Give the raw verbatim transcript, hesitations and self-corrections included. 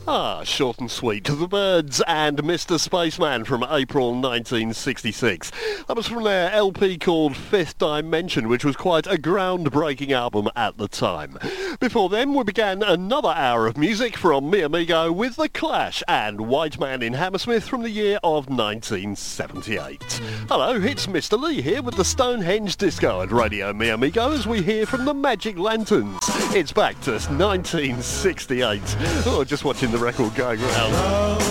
Ah, short and sweet. The Byrds and Mister Spaceman from April nineteen sixty-six. That was from their L P called Fifth Dimension, which was quite a groundbreaking album at the time. Before then, we began another hour of music from Mi Amigo with The Clash and White Man in Hammersmith from the year of nineteen seventy-eight. Hello, it's Mister Lee here with the Stonehenge Disco at Radio Mi Amigo as we hear from the Magic Lanterns. It's back to nineteen sixty-eight. Oh, just watching the record going round.